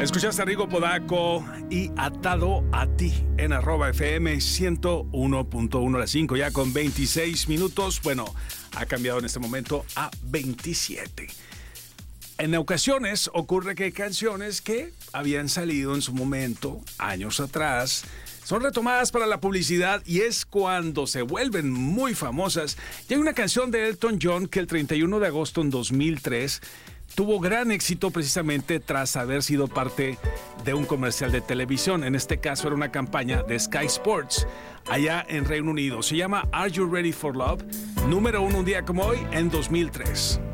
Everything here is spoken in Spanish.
Escuchaste a Rigo Podaco y Atado a Ti en @FM 101.1 a las 5, ya con 26 minutos. Bueno, ha cambiado en este momento a 27. En ocasiones ocurre que canciones que habían salido en su momento, años atrás, son retomadas para la publicidad y es cuando se vuelven muy famosas. Y hay una canción de Elton John que el 31 de agosto en 2003 tuvo gran éxito precisamente tras haber sido parte de un comercial de televisión. En este caso era una campaña de Sky Sports allá en Reino Unido. Se llama Are You Ready for Love? Número 1 un día como hoy en 2003.